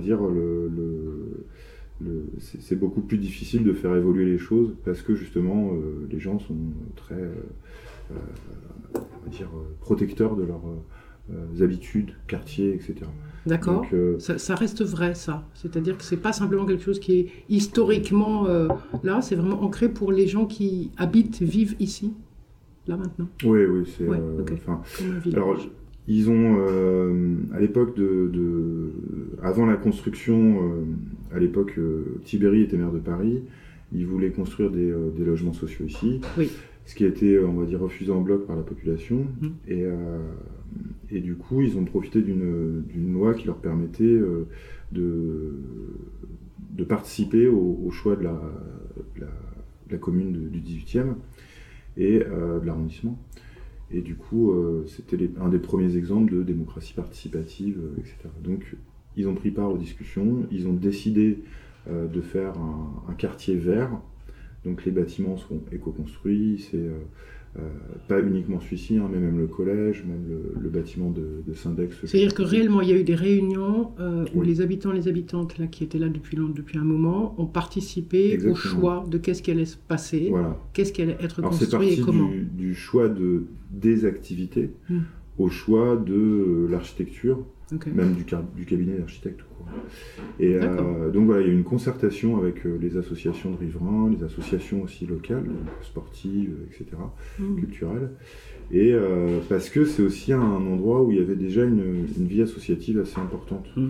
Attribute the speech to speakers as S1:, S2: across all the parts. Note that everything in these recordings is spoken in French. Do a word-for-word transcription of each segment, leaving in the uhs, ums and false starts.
S1: dire, le, le, le, c'est, c'est beaucoup plus difficile de faire évoluer les choses parce que justement, euh, les gens sont très, euh, euh, on va dire, protecteurs de leurs euh, habitudes, quartiers, et cetera.
S2: D'accord.
S1: Donc, euh,
S2: ça, ça reste vrai, ça. C'est-à-dire que c'est pas simplement quelque chose qui est historiquement euh, là, c'est vraiment ancré pour les gens qui habitent, vivent ici, là maintenant.
S1: Oui, oui, c'est.
S2: Ouais,
S1: euh,
S2: okay.
S1: enfin,
S2: Comme un village.
S1: alors, ils ont, euh, à l'époque de, de. Avant la construction, euh, à l'époque, euh, Tibéri était maire de Paris, ils voulaient construire des, euh, des logements sociaux ici.
S2: Oui.
S1: Ce qui a été, on va dire, refusé en bloc par la population. Mmh. Et, euh, et du coup, ils ont profité d'une, d'une loi qui leur permettait euh, de, de participer au, au choix de la, de la, de la commune de, du dix-huitième et euh, de l'arrondissement. Et du coup, euh, c'était les, un des premiers exemples de démocratie participative, euh, et cetera. Donc, ils ont pris part aux discussions, ils ont décidé euh, de faire un, un quartier vert. Donc les bâtiments seront éco-construits, c'est euh, euh, pas uniquement celui-ci, hein, mais même le collège, même le, le bâtiment de, de Saint-Dex.
S2: C'est-à-dire que réellement, il y a eu des réunions euh, où
S1: oui.
S2: les habitants et les habitantes là, qui étaient là depuis, depuis un moment ont participé Exactement. Au choix de qu'est-ce qui allait se passer,
S1: voilà.
S2: Qu'est-ce qui allait être
S1: Alors,
S2: construit et comment.
S1: C'est parti du, du choix de, des activités hmm. au choix de euh, l'architecture, okay. même du, du cabinet d'architecte. Et euh, donc voilà, il y a eu une concertation avec euh, les associations de riverains, les associations aussi locales, donc sportives, et cetera, mmh. culturelles. Et euh, parce que c'est aussi un, un endroit où il y avait déjà une, une vie associative assez importante. Mmh.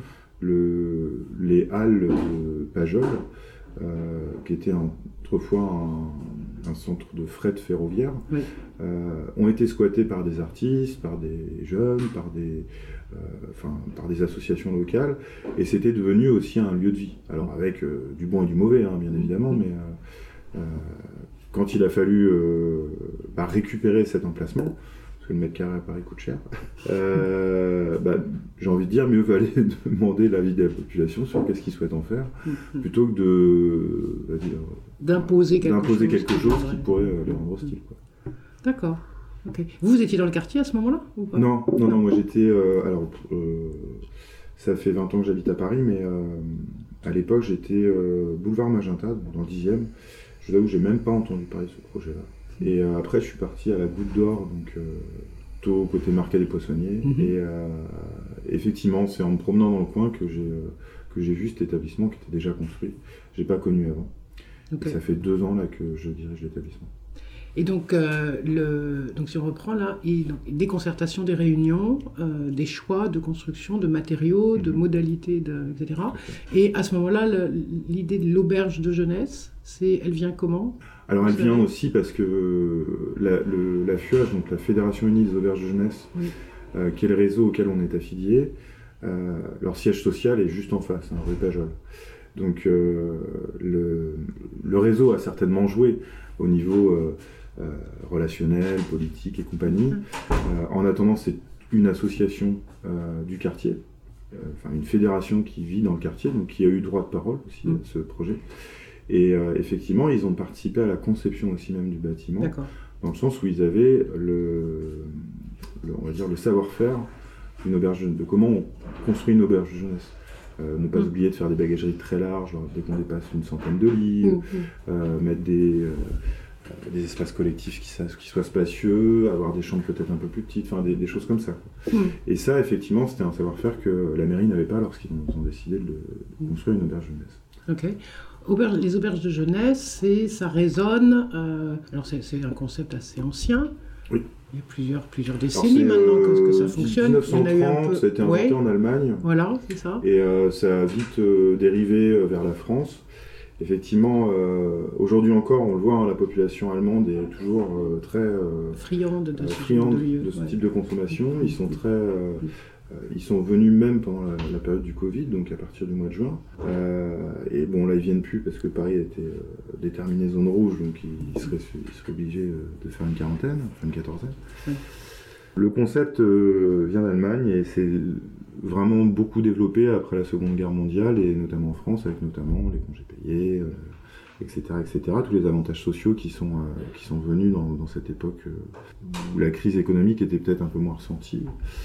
S1: Le, les halles de Pajol, euh, qui était un, autrefois un, un centre de fret ferroviaire, oui. euh, ont été squattés par des artistes, par des jeunes, par des... Euh, enfin, par des associations locales, et c'était devenu aussi un lieu de vie. Alors avec euh, du bon et du mauvais, hein, bien évidemment, mais euh, euh, quand il a fallu euh, bah, récupérer cet emplacement, parce que le mètre carré à Paris coûte cher, euh, bah, j'ai envie de dire, mieux valait demander l'avis de la population sur qu'est-ce qu'ils souhaitent en faire, plutôt que de bah, dire,
S2: d'imposer quelque
S1: d'imposer
S2: chose,
S1: quelque chose qui pourrait euh, les rendre hostiles. Quoi.
S2: D'accord. Okay. Vous étiez dans le quartier à ce moment-là ou pas?
S1: Non, non, non, moi j'étais... Euh, alors, euh, ça fait vingt ans que j'habite à Paris, mais euh, à l'époque j'étais euh, boulevard Magenta, dans le dixième. Je vous avoue que j'ai même pas entendu parler de ce projet-là. Et euh, après je suis parti à la Goutte d'Or, donc euh, plutôt côté Marquet des Poissonniers. Mm-hmm. Et euh, effectivement, c'est en me promenant dans le coin que j'ai, euh, que j'ai vu cet établissement qui était déjà construit. J'ai pas connu avant. Okay. Et ça fait deux ans là que je dirige l'établissement.
S2: Et donc, euh, le, donc, si on reprend là, il, donc, des concertations, des réunions, euh, des choix de construction, de matériaux, mmh. de modalités, de, et cetera. Et à ce moment-là, le, l'idée de l'auberge de jeunesse, c'est, elle vient comment?
S1: Alors, elle vient aussi parce que la, le, la F U A, donc la Fédération Unie des Auberges de Jeunesse, oui. euh, qui est le réseau auquel on est affilié, euh, leur siège social est juste en face, hein, rue Pajol. Donc, euh, le, le réseau a certainement joué au niveau... Euh, Euh, relationnel, politique et compagnie. Mmh. Euh, en attendant, c'est une association euh, du quartier, enfin euh, une fédération qui vit dans le quartier, donc qui a eu droit de parole aussi mmh. à ce projet. Et euh, effectivement, ils ont participé à la conception aussi même du bâtiment,
S2: D'accord.
S1: dans le sens où ils avaient le, le, on va dire le savoir-faire d'une auberge de comment on construit une auberge de jeunesse. Euh, ne pas mmh. oublier de faire des bagageries très larges, genre, dès qu'on dépasse une centaine de lits, mmh. euh, mettre des euh, des espaces collectifs qui, qui soient spacieux, avoir des chambres peut-être un peu plus petites, enfin des, des choses comme ça. Mmh. Et ça, effectivement, c'était un savoir-faire que la mairie n'avait pas lorsqu'ils ont, ont décidé de, de construire une auberge jeunesse.
S2: Ok. Auberge, les auberges de jeunesse, c'est, ça résonne. Euh, alors c'est, c'est un concept assez ancien.
S1: Oui.
S2: Il y a plusieurs, plusieurs décennies alors, maintenant que, que ça fonctionne.
S1: dix-neuf cent trente,
S2: il y en a eu un peu...
S1: ça a été inventé ouais. en Allemagne.
S2: Voilà, c'est ça.
S1: Et euh, ça a vite euh, dérivé euh, vers la France. Effectivement, euh, aujourd'hui encore, on le voit, hein, la population allemande est toujours euh, très euh,
S2: friande de,
S1: euh,
S2: ce,
S1: friande
S2: de, lieu,
S1: de ce
S2: ouais.
S1: type de consommation. Ils sont très, euh, euh, ils sont venus même pendant la, la période du Covid, donc à partir du mois de juin. Euh, et bon, là, ils viennent plus parce que Paris a été euh, déterminé zone rouge, donc ils seraient, ils seraient obligés de faire une quarantaine, enfin une quatorzaine. Ouais. Le concept euh, vient d'Allemagne et c'est vraiment beaucoup développé après la Seconde Guerre mondiale et notamment en France, avec notamment les congés payés, euh, et cetera, et cetera. Tous les avantages sociaux qui sont, euh, qui sont venus dans, dans cette époque euh, où la crise économique était peut-être un peu moins ressentie. Euh,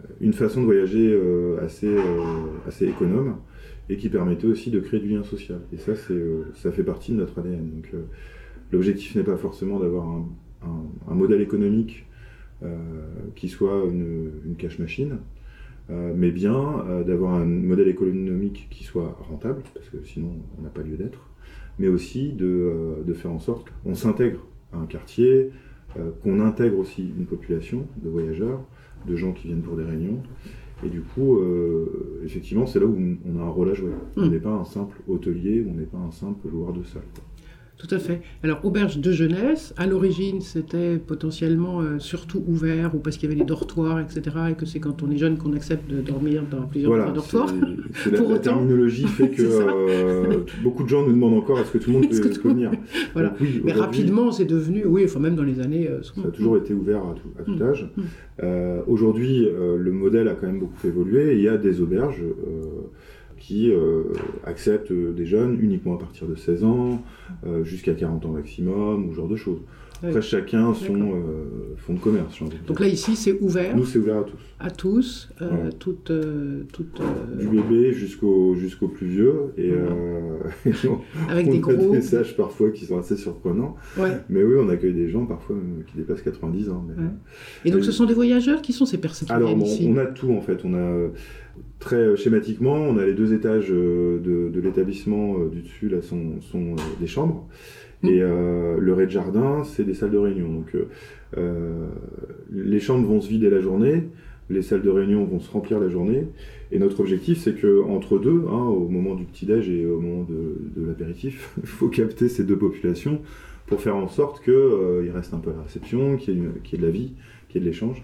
S1: une façon de voyager euh, assez, euh, assez économe et qui permettait aussi de créer du lien social. Et ça, c'est, euh, ça fait partie de notre A D N. Donc, euh, l'objectif n'est pas forcément d'avoir un, un, un modèle économique euh, qui soit une, une cash machine, euh, mais bien euh, d'avoir un modèle économique qui soit rentable, parce que sinon on n'a pas lieu d'être, mais aussi de, euh, de faire en sorte qu'on s'intègre à un quartier, euh, qu'on intègre aussi une population de voyageurs, de gens qui viennent pour des réunions. Et du coup, euh, effectivement, c'est là où on a un rôle à jouer. Mmh. On n'est pas un simple hôtelier, on n'est pas un simple loueur de salle.
S2: Tout à fait. Alors, auberge de jeunesse, à l'origine, c'était potentiellement euh, surtout ouvert, ou parce qu'il y avait des dortoirs, et cetera, et que c'est quand on est jeune qu'on accepte de dormir dans plusieurs
S1: voilà,
S2: dortoirs.
S1: C'est, c'est la, la terminologie fait que euh, beaucoup de gens nous demandent encore est-ce que tout le monde peut, peut tout... venir.
S2: Voilà. Donc, oui, mais rapidement, c'est devenu, oui, enfin même dans les années... Euh,
S1: ça a toujours été ouvert à tout, à tout mmh. âge.
S2: Mmh.
S1: Euh, aujourd'hui, euh, le modèle a quand même beaucoup évolué. Il y a des auberges... Euh, qui euh, acceptent des jeunes uniquement à partir de seize ans, euh, jusqu'à quarante ans maximum, ou ce genre de choses. Après, oui. chacun son euh, fonds de commerce. J'ai envie de dire.
S2: Donc là, ici, c'est ouvert.
S1: Nous, c'est ouvert à tous.
S2: À tous, euh,
S1: ouais.
S2: toute, euh, toute, euh...
S1: du bébé jusqu'au, jusqu'au plus vieux. Et, ouais. euh, et on,
S2: avec
S1: on
S2: des
S1: a
S2: gros...
S1: des messages parfois qui sont assez surprenants.
S2: Ouais.
S1: Mais oui, on accueille des gens parfois qui dépassent quatre-vingt-dix ans. Mais,
S2: ouais. Et donc, euh, ce sont des voyageurs? Qui sont ces personnes qui
S1: alors,
S2: viennent
S1: bon,
S2: ici?
S1: On a tout, en fait. On a... Très schématiquement, on a les deux étages de, de l'établissement du dessus, là, sont, sont des chambres. Mmh. Et euh, le rez-de-jardin, c'est des salles de réunion. Donc, euh, les chambres vont se vider la journée, les salles de réunion vont se remplir la journée. Et notre objectif, c'est qu'entre deux, hein, au moment du petit-déj et au moment de, de l'apéritif, il faut capter ces deux populations pour faire en sorte qu'il euh, reste un peu à la réception, qu'il y ait, une, qu'il y ait de la vie, qu'il y ait de l'échange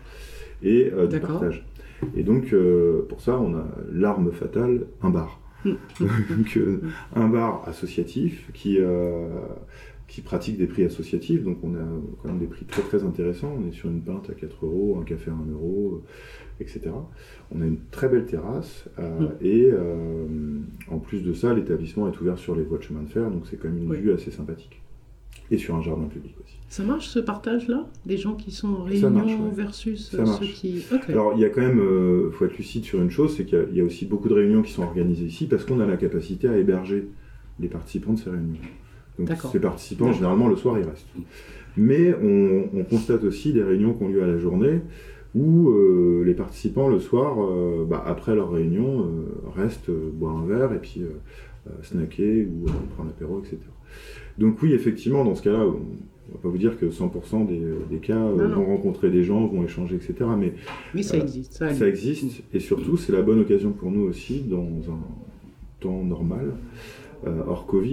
S1: et euh, du partage. Et donc, euh, pour ça, on a l'arme fatale, un bar. Mmh. donc, euh, un bar associatif qui, euh, qui pratique des prix associatifs. Donc, on a quand même des prix très très intéressants. On est sur une pinte à quatre euros, un café à un euro, et cetera. On a une très belle terrasse. Euh, mmh. Et euh, en plus de ça, l'établissement est ouvert sur les voies de chemin de fer. Donc, c'est quand même une oui. vue assez sympathique. Et sur un jardin public aussi.
S2: Ça marche ce partage-là? Des gens qui sont en réunion marche, ouais. versus
S1: ça
S2: ceux qui... Okay.
S1: Alors il y a quand même, il euh, faut être lucide sur une chose, c'est qu'il y a, il y a aussi beaucoup de réunions qui sont organisées ici parce qu'on a la capacité à héberger les participants de ces réunions. Donc D'accord. ces participants, D'accord. généralement le soir, ils restent. Mais on, on constate aussi des réunions qui ont lieu à la journée où euh, les participants le soir, euh, bah, après leur réunion, euh, restent euh, boire un verre et puis euh, euh, snacker ou euh, prendre l'apéro, et cetera. Donc oui, effectivement, dans ce cas-là, on ne va pas vous dire que cent pour cent des, des cas non, vont non. rencontrer des gens, vont échanger, et cetera. Mais,
S2: mais ça euh, existe. Ça,
S1: ça existe, et surtout, c'est la bonne occasion pour nous aussi, dans un temps normal, euh, hors Covid,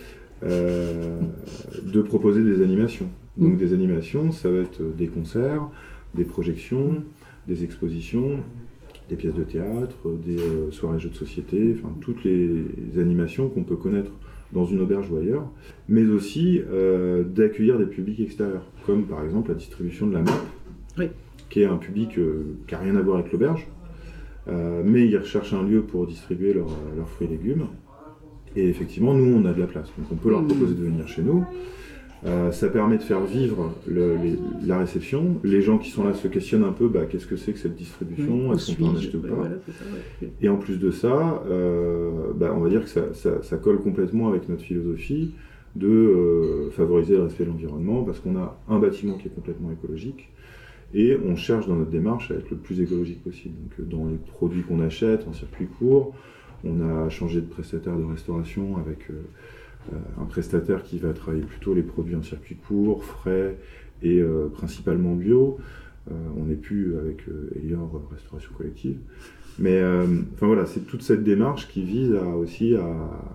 S1: euh, de proposer des animations. Donc mmh. des animations, ça va être des concerts, des projections, des expositions, des pièces de théâtre, des euh, soirées jeux de société, enfin toutes les animations qu'on peut connaître dans une auberge ou ailleurs, mais aussi euh, d'accueillir des publics extérieurs, comme par exemple la distribution de la M A P,
S2: oui.
S1: qui est un public euh, qui n'a rien à voir avec l'auberge, euh, mais ils recherchent un lieu pour distribuer leurs leur fruits et légumes, et effectivement, nous, on a de la place, donc on peut leur proposer de venir chez nous. Euh, ça permet de faire vivre le, les, la réception. Les gens qui sont là se questionnent un peu, bah, qu'est-ce que c'est que cette distribution,
S2: oui,
S1: est-ce qu'on peut en acheter ou pas
S2: voilà, ça, ouais.
S1: Et en plus de ça, euh, bah, on va dire que ça, ça, ça colle complètement avec notre philosophie de euh, favoriser le respect de l'environnement, parce qu'on a un bâtiment qui est complètement écologique, et on cherche dans notre démarche à être le plus écologique possible. Donc, dans les produits qu'on achète en circuit court, on a changé de prestataire de restauration avec... Euh, Euh, un prestataire qui va travailler plutôt les produits en circuit court, frais et euh, principalement bio. Euh, on n'est plus avec euh, Elior euh, Restauration Collective. Mais euh, enfin voilà, c'est toute cette démarche qui vise à, aussi à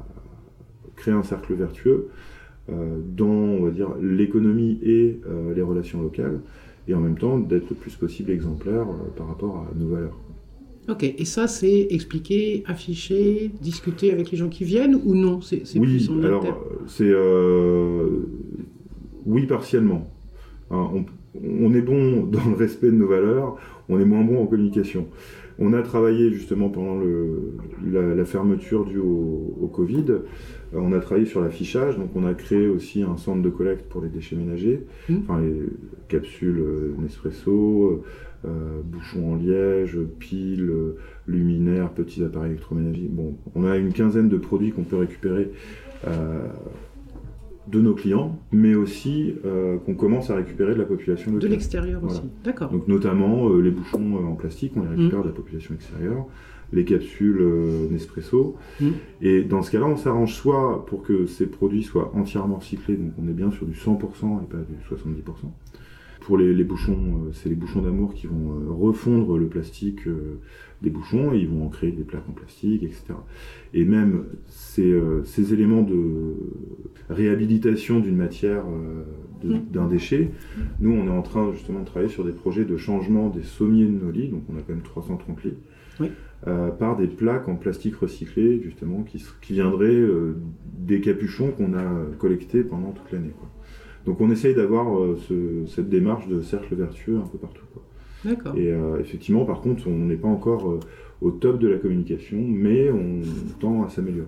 S1: créer un cercle vertueux euh, dans, on va dire, l'économie et euh, les relations locales, et en même temps d'être le plus possible exemplaire euh, par rapport à nos valeurs.
S2: Ok, et ça c'est expliqué, affiché, discuté avec les gens qui viennent ou non? C'est, c'est
S1: oui,
S2: plus en
S1: alors
S2: interne.
S1: c'est euh, oui partiellement. Hein, on, on est bon dans le respect de nos valeurs, on est moins bon en communication. On a travaillé justement pendant le, la, la fermeture due au, au Covid, euh, on a travaillé sur l'affichage, donc on a créé aussi un centre de collecte pour les déchets ménagers, mmh. enfin les capsules Nespresso, euh, bouchons en liège, piles, luminaires, petits appareils électroménagers. Bon, on a une quinzaine de produits qu'on peut récupérer euh, de nos clients, mais aussi euh, qu'on commence à récupérer de la population locale.
S2: De l'extérieur voilà. aussi, d'accord.
S1: Donc notamment euh, les bouchons euh, en plastique, on les récupère mmh. de la population extérieure, les capsules euh, Nespresso, mmh. et dans ce cas-là, on s'arrange soit pour que ces produits soient entièrement recyclés, donc on est bien sur du cent pour cent et pas du soixante-dix pour cent. Pour les, les bouchons, euh, c'est les bouchons d'amour qui vont euh, refondre le plastique euh, des bouchons et ils vont en créer des plaques en plastique, et cetera. Et même ces, euh, ces éléments de réhabilitation d'une matière, euh, de, mmh. d'un déchet, nous on est en train justement de travailler sur des projets de changement des sommiers de nos lits, donc on a quand même trois cent trente lits, oui. euh, par des plaques en plastique recyclé justement qui, qui viendraient euh, des capuchons qu'on a collectés pendant toute l'année, quoi. Donc on essaye d'avoir euh, ce, cette démarche de cercle vertueux un peu partout, quoi.
S2: D'accord.
S1: Et euh, effectivement, par contre, on n'est pas encore euh, au top de la communication, mais on tend à s'améliorer.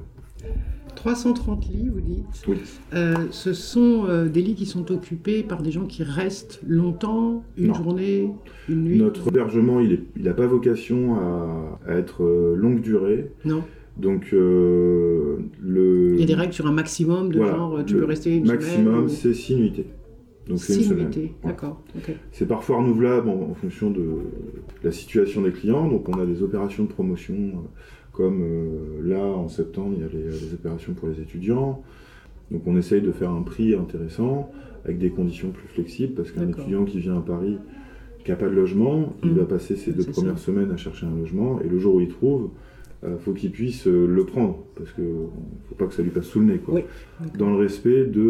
S2: trois cent trente lits, vous dites.
S1: Oui.
S2: Euh, ce sont euh, des lits qui sont occupés par des gens qui restent longtemps, une non. journée, une nuit.
S1: Notre hébergement, il n'a pas vocation à, à être euh, longue durée.
S2: Non.
S1: Donc, euh, le...
S2: il y a des règles sur un maximum de voilà, genre, tu peux rester une
S1: maximum,
S2: semaine.
S1: Maximum, ou... c'est six nuitées. Donc c'est
S2: six
S1: une
S2: nuitées,
S1: semaine.
S2: D'accord. Okay.
S1: C'est parfois renouvelable en, en fonction de la situation des clients. Donc on a des opérations de promotion, euh, comme euh, là en septembre, il y a les, les opérations pour les étudiants. Donc on essaye de faire un prix intéressant, avec des conditions plus flexibles, parce qu'un D'accord. étudiant qui vient à Paris, qui n'a pas de logement, mmh. il va passer ses deux c'est premières ça. semaines à chercher un logement, et le jour où il trouve, il euh, faut qu'il puisse euh, le prendre, parce qu'il ne faut pas que ça lui passe sous le nez, quoi.
S2: Oui.
S1: Dans le respect de,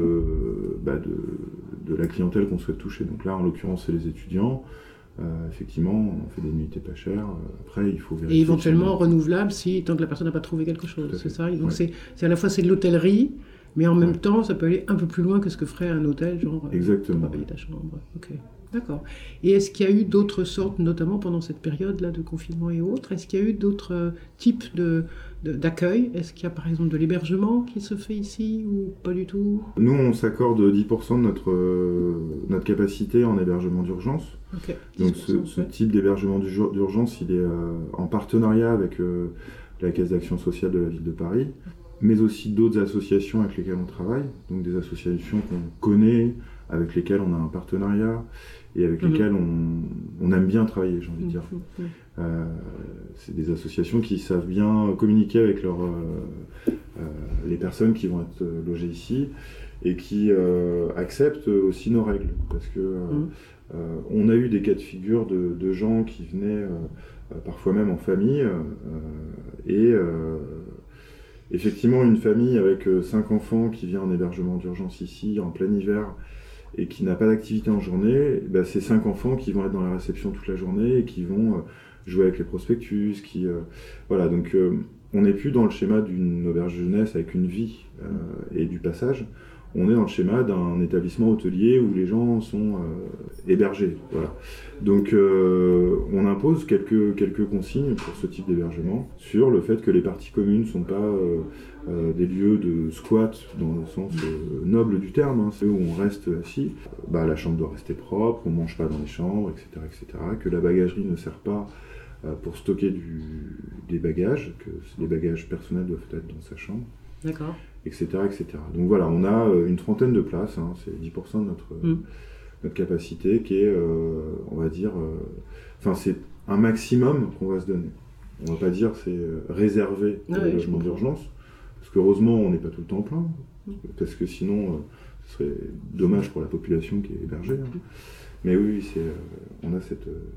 S1: euh, bah de, de la clientèle qu'on souhaite toucher. Donc là, en l'occurrence, c'est les étudiants. Euh, effectivement, on fait des nuitées pas chères. Après, il faut vérifier.
S2: Et éventuellement renouvelable si, tant que la personne n'a pas trouvé quelque chose, c'est ça. Donc ouais. c'est, c'est à la fois c'est de l'hôtellerie, mais en même ouais. temps, ça peut aller un peu plus loin que ce que ferait un hôtel, genre
S1: Exactement.
S2: Euh, on va payer ta chambre. Ok. D'accord. Et est-ce qu'il y a eu d'autres sortes, notamment pendant cette période-là de confinement et autres, est-ce qu'il y a eu d'autres euh, types de, de, d'accueil ? Est-ce qu'il y a par exemple de l'hébergement qui se fait ici ou pas du tout ?
S1: Nous, on s'accorde dix pour cent de notre, euh, notre capacité en hébergement d'urgence.
S2: Okay.
S1: Donc ce, ce type d'hébergement d'urgence, il est euh, en partenariat avec euh, la Caisse d'action sociale de la ville de Paris, mais aussi d'autres associations avec lesquelles on travaille, donc des associations qu'on connaît, avec lesquelles on a un partenariat et avec mmh. lesquelles on, on aime bien travailler, j'ai envie de dire. Mmh. Euh, c'est des associations qui savent bien communiquer avec leur, euh, euh, les personnes qui vont être logées ici et qui euh, acceptent aussi nos règles. Parce que euh, mmh. euh, on a eu des cas de figure de, de gens qui venaient euh, parfois même en famille euh, et euh, effectivement une famille avec cinq enfants qui vient en hébergement d'urgence ici en plein hiver et qui n'a pas d'activité en journée, bah, c'est cinq enfants qui vont être dans la réception toute la journée et qui vont euh, jouer avec les prospectus, qui euh, voilà, donc euh, on n'est plus dans le schéma d'une auberge jeunesse avec une vie euh, et du passage, on est dans le schéma d'un établissement hôtelier où les gens sont euh, hébergés, voilà. Donc euh, on impose quelques, quelques consignes pour ce type d'hébergement sur le fait que les parties communes ne sont pas euh, euh, des lieux de squat dans le sens euh, noble du terme, hein, c'est où on reste assis, bah, la chambre doit rester propre, on ne mange pas dans les chambres, et cetera, et cetera, que la bagagerie ne sert pas euh, pour stocker du, des bagages, que les bagages personnels doivent être dans sa chambre.
S2: D'accord.
S1: Etc, et cetera. Donc voilà, on a une trentaine de places, hein, c'est dix pour cent de notre, mmh. notre capacité qui est, euh, on va dire, enfin euh, c'est un maximum qu'on va se donner. On va pas dire c'est réservé pour ah les oui, logements d'urgence, parce qu'heureusement on n'est pas tout le temps plein, mmh. parce que sinon euh, ce serait dommage pour la population qui est hébergée. Hein. Mmh. Mais oui, c'est, euh, on a cette... Euh,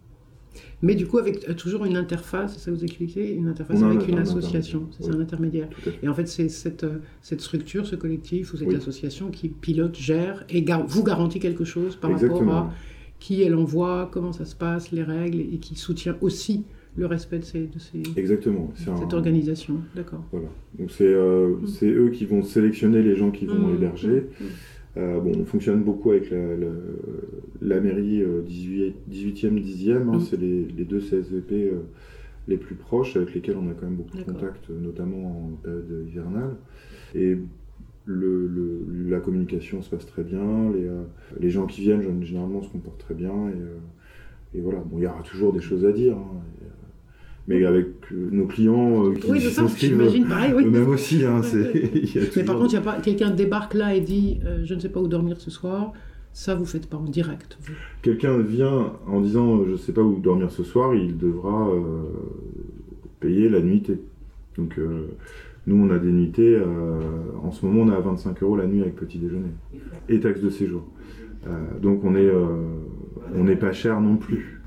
S2: Mais du coup, avec toujours une interface, c'est ça que vous expliquez, une interface avec une association, c'est oui. un intermédiaire. Et en fait, c'est cette, cette structure, ce collectif ou cette oui. association qui pilote, gère et gar- vous garantit quelque chose par Exactement. rapport à qui elle envoie, comment ça se passe, les règles, et qui soutient aussi le respect de, ces, de ces,
S1: Exactement. C'est
S2: cette
S1: un...
S2: organisation. D'accord.
S1: Voilà. Donc c'est, euh, mmh. c'est eux qui vont sélectionner les gens qui vont mmh. héberger. Mmh. Euh, bon, on fonctionne beaucoup avec la, la, la mairie euh, dix-huitième, dixième, hein, mmh. c'est les, les deux C S V P euh, les plus proches avec lesquels on a quand même beaucoup D'accord. de contacts, notamment en période hivernale. Et le, le, la communication se passe très bien, les, euh, les gens qui viennent généralement se comportent très bien. Et, euh, et voilà, bon, il y aura toujours des choses à dire. Hein, et, euh, mais avec euh, nos clients euh, qui
S2: oui,
S1: s'inscrivent
S2: pareil, oui.
S1: eux-mêmes aussi. Hein, c'est,
S2: y a mais par contre, il y a pas, quelqu'un débarque là et dit euh, « je ne sais pas où dormir ce soir », ça vous ne faites pas en direct. Vous.
S1: Quelqu'un vient en disant « je ne sais pas où dormir ce soir », il devra euh, payer la nuitée. Donc euh, nous, on a des nuitées, euh, en ce moment, on est à vingt-cinq euros la nuit avec petit déjeuner et taxe de séjour. Euh, donc on est, euh, on n'est pas cher non plus.